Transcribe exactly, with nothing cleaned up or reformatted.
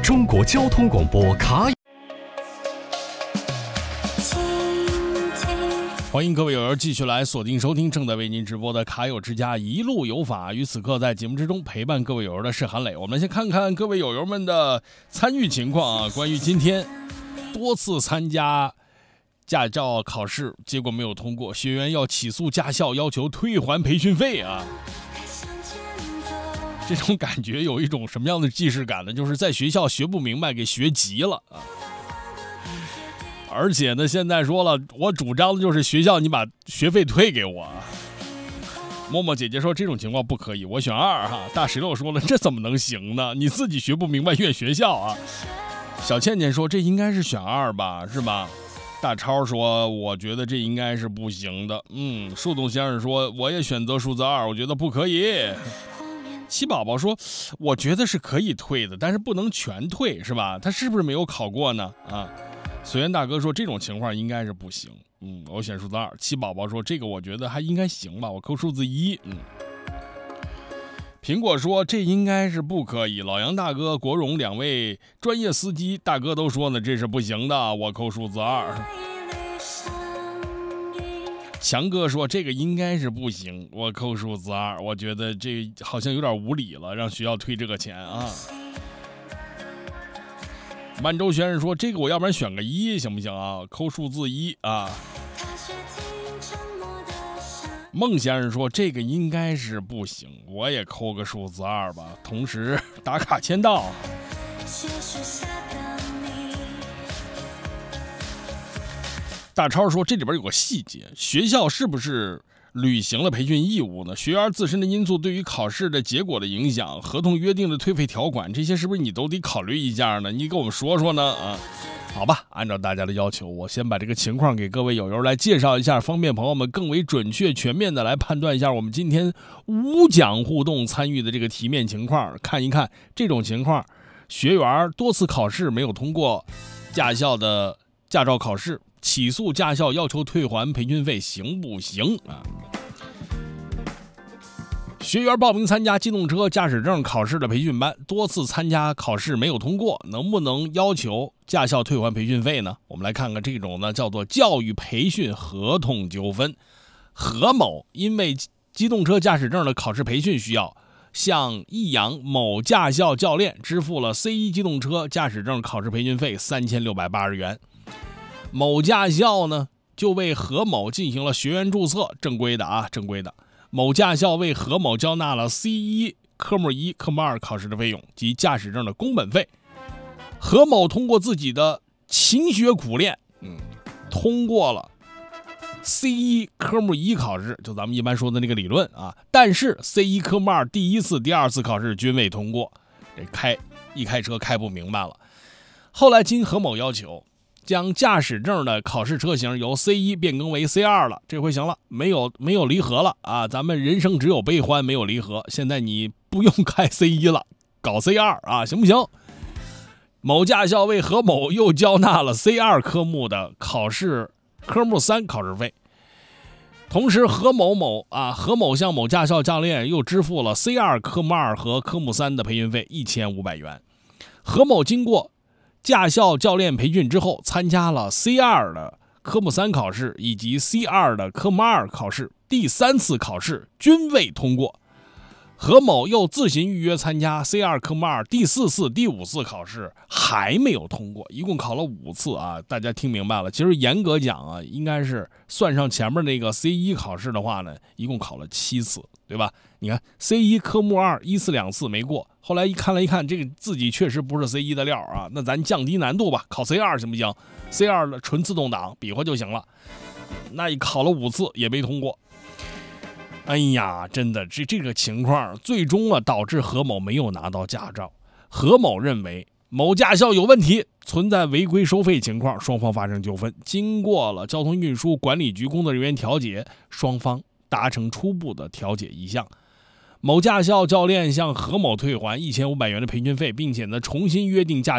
中国交通广播卡。 欢迎各位友友继续来锁定收听正在为您直播的卡友之家一路有法。与此刻在节目之中陪伴各位友友的是韩磊。我们先看看各位友友们的参与情况啊。关于今天多次参加驾照考试结果没有通过，学员要起诉驾校，要求退还培训费啊。这种感觉有一种什么样的既视感呢？就是在学校学不明白给学急了啊。而且呢，现在说了，我主张的就是学校你把学费退给我。默默姐姐说这种情况不可以，我选二哈。大石榴说了，这怎么能行呢？你自己学不明白怨学校啊。小倩倩说这应该是选二吧，是吧？大超说我觉得这应该是不行的。嗯，树洞先生说我也选择数字二，我觉得不可以。七宝宝说我觉得是可以退的，但是不能全退，是吧？他是不是没有考过呢？啊。随缘大哥说这种情况应该是不行。嗯，我选数字二。七宝宝说这个我觉得还应该行吧，我扣数字一。嗯，苹果说这应该是不可以。老杨大哥、国荣两位专业司机大哥都说呢，这是不行的，我扣数字二。强哥说这个应该是不行，我扣数字二。我觉得这好像有点无理了，让学校退这个钱啊。满洲先生说这个我要不然选个一行不行啊？扣数字一啊。孟先生说这个应该是不行，我也扣个数字二吧，同时打卡签到。大超说这里边有个细节，学校是不是履行了培训义务呢？学员自身的因素对于考试的结果的影响，合同约定的退费条款，这些是不是你都得考虑一下呢？你给我们说说呢？啊，好吧，按照大家的要求，我先把这个情况给各位友友来介绍一下，方便朋友们更为准确全面的来判断一下我们今天五讲互动参与的这个题面情况，看一看这种情况，学员多次考试没有通过驾校的驾照考试，起诉驾校要求退还培训费行不行啊？学员报名参加机动车驾驶证考试的培训班，多次参加考试没有通过，能不能要求驾校退还培训费呢？我们来看看这种呢，叫做教育培训合同纠纷。何某因为机动车驾驶证的考试培训需要，向益阳某驾校教练支付了 C 一 机动车驾驶证考试培训费三千六百八十元。某驾校呢就为何某进行了学员注册，正规的啊，正规的。某驾校为何某交纳了 C 一 科目一、科目二考试的费用及驾驶证的工本费。何某通过自己的勤学苦练，嗯，通过了 C 一 科目一考试，就咱们一般说的那个理论啊，但是 C 一 科目二第一次、第二次考试均未通过，这开一开车开不明白了。后来经何某要求，将驾驶证的考试车型由 C 一 变更为 C 二 了，这回行了，没有没有离合了啊！咱们人生只有悲欢，没有离合。现在你不用开 C 一 了，搞 C 二 啊，行不行？某驾校为何某又交纳了 C 二 科目的考试科目三考试费，同时何某某啊何某向某驾校教练又支付了 C 二 科目二和科目三的培训费一千五百元。何某经过驾校教练培训之后，参加了 C 二 的科目三考试以及 C 二 的科目二考试，第三次考试均未通过。何某又自行预约参加 C 二 科目二第四次、第五次考试，还没有通过，一共考了五次啊！大家听明白了？其实严格讲啊，应该是算上前面那个 C 一 考试的话呢，一共考了七次，对吧？你看 C 一 科目二一次两次没过，后来一看了一看，这个自己确实不是 C 一 的料啊，那咱降低难度吧，考 C 二 行不行 ？C 二 的纯自动挡比划就行了。那一考了五次也没通过。哎呀，真的，这这个情况最终啊导致何某没有拿到驾照。何某认为某驾校有问题，存在违规收费情况，双方发生纠纷。经过了交通运输管理局工作人员调解，双方达成初步的调解意向。某驾校教练向何某退还一千五百元的培训费，并且呢重新约定驾